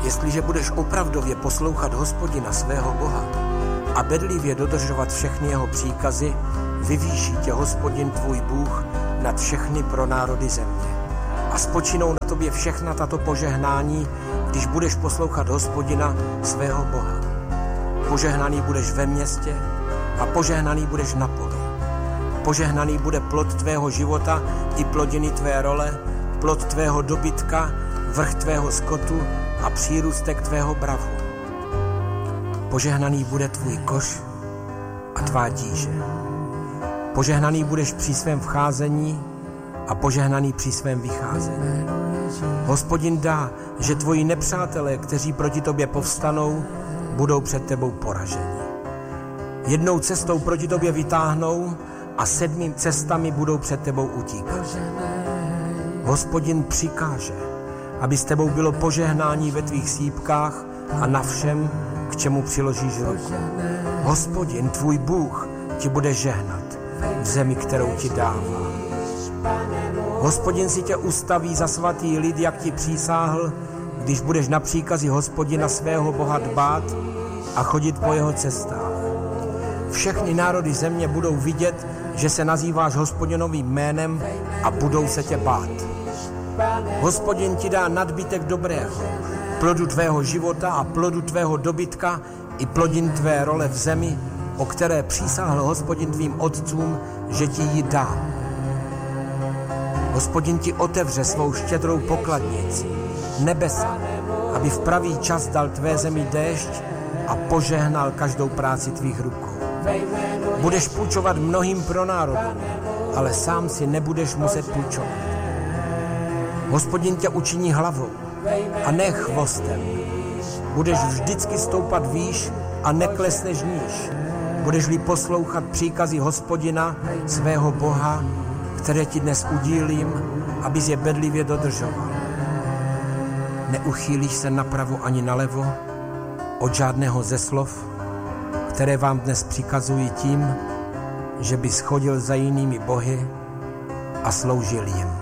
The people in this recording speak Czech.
Jestliže budeš opravdově poslouchat Hospodina svého Boha a bedlivě dodržovat všechny jeho příkazy, vyvýší tě Hospodin tvůj Bůh nad všechny pro národy země. A spočinou na tobě všechna tato požehnání, když budeš poslouchat Hospodina svého Boha. Požehnaný budeš ve městě a požehnaný budeš na poli. Požehnaný bude plod tvého života i plodiny tvé role, plod tvého dobytka, vrch tvého skotu a přírůstek tvého bravu. Požehnaný bude tvůj koš a tvá tíže. Požehnaný budeš při svém vcházení a požehnaný při svém vycházení. Hospodin dá, že tvoji nepřátelé, kteří proti tobě povstanou, budou před tebou poraženi. Jednou cestou proti tobě vytáhnou a 7 cestami budou před tebou utíkat. Hospodin přikáže, aby s tebou bylo požehnání ve tvých sýpkách a na všem, k čemu přiložíš ruku. Hospodin, tvůj Bůh, ti bude žehnat v zemi, kterou ti dává. Hospodin si tě ustaví za svatý lid, jak ti přísáhl, když budeš na příkazy Hospodina svého Boha dbát a chodit po jeho cestách. Všechny národy země budou vidět, že se nazýváš Hospodinovým jménem a budou se tě bát. Hospodin ti dá nadbytek dobrého, plodu tvého života a plodu tvého dobytka i plodin tvé role v zemi, o které přísáhl Hospodin tvým otcům, že ti ji dá. Hospodin ti otevře svou štědrou pokladnici, nebesa, aby v pravý čas dal tvé zemi déšť a požehnal každou práci tvých rukou. Budeš půjčovat mnohým pro národům, ale sám si nebudeš muset půjčovat. Hospodin tě učiní hlavou a ne chvostem. Budeš vždycky stoupat výš a neklesneš níž. Budeš-li poslouchat příkazy Hospodina, svého Boha, které ti dnes udílím, abys je bedlivě dodržoval. Neuchýlíš se napravo ani nalevo od žádného ze slov, které vám dnes přikazují tím, že bys chodil za jinými bohy a sloužil jim.